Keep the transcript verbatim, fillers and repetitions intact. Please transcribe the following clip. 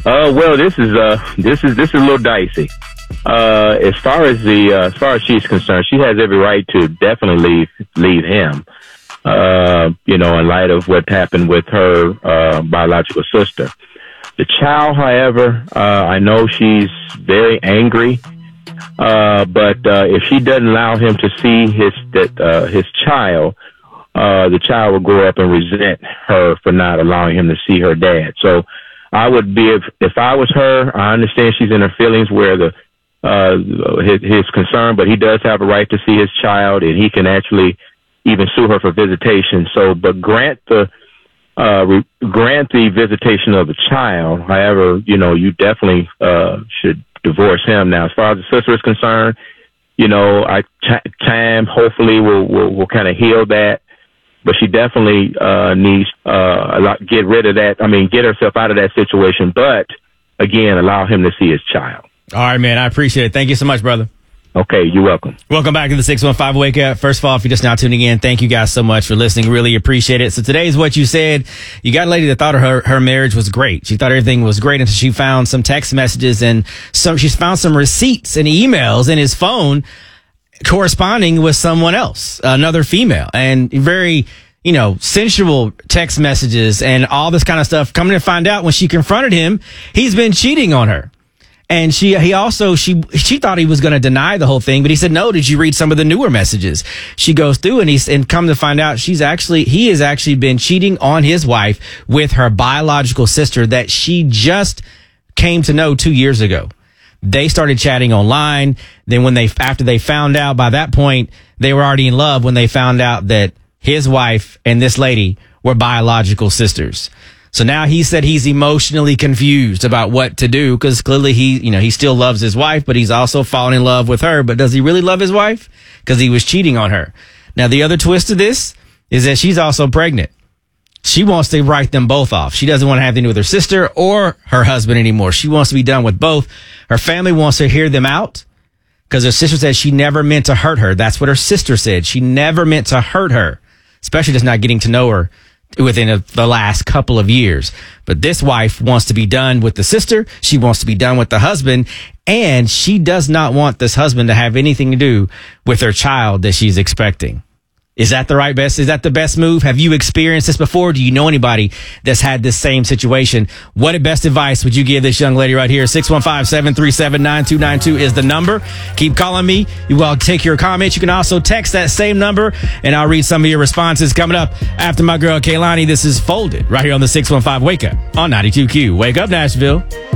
Uh, well, this is uh, this is this is a little dicey. Uh, as far as the uh, as far as she's concerned, she has every right to definitely leave leave him. Uh, you know, in light of what happened with her uh, biological sister. The child, however, uh, I know she's very angry. Uh, but uh, if she doesn't allow him to see his that uh, his child, uh, the child will grow up and resent her for not allowing him to see her dad. So I would be if if I was her. I understand she's in her feelings where the uh, his, his concern, but he does have a right to see his child, and he can actually even sue her for visitation. So, but grant the uh, re- grant the visitation of the child. However, you know, you definitely uh, should divorce him. Now, as far as the sister is concerned, you know, I t- time hopefully will will, will kind of heal that. But she definitely uh, needs uh, a lot, get rid of that. I mean, get herself out of that situation. But again, allow him to see his child. All right, man. I appreciate it. Thank you so much, brother. Okay, you're welcome. Welcome back to the six one five Wake Up. First of all, if you're just now tuning in, thank you guys so much for listening. Really appreciate it. So today's what you said. You got a lady that thought her her marriage was great. She thought everything was great until she found some text messages and some. She's found some receipts and emails in his phone corresponding with someone else, another female, and very, you know, sensual text messages and all this kind of stuff. Coming to find out, when she confronted him, he's been cheating on her. And she, he also, she, she thought he was going to deny the whole thing, but he said, no, did you read some of the newer messages? She goes through and he's, and come to find out, she's actually, he has actually been cheating on his wife with her biological sister that she just came to know two years ago. They started chatting online. Then when they, after they found out, by that point, they were already in love when they found out that his wife and this lady were biological sisters. So now he said he's emotionally confused about what to do, because clearly he, you know, he still loves his wife, but he's also fallen in love with her. But does he really love his wife? Because he was cheating on her. Now, the other twist of this is that she's also pregnant. She wants to write them both off. She doesn't want to have anything to do with her sister or her husband anymore. She wants to be done with both. Her family wants to hear them out because her sister said she never meant to hurt her. That's what her sister said. She never meant to hurt her, especially just not getting to know her within a, the last couple of years. But this wife wants to be done with the sister. She wants to be done with the husband. And she does not want this husband to have anything to do with her child that she's expecting. Is that the right best? Is that the best move? Have you experienced this before? Do you know anybody that's had this same situation? What best advice would you give this young lady right here? six one five, seven three seven, nine two nine two is the number. Keep calling me. You will take your comments. You can also text that same number, and I'll read some of your responses coming up after my girl Kaylani. This is Folded right here on the six one five Wake Up on ninety-two Q. Wake up, Nashville.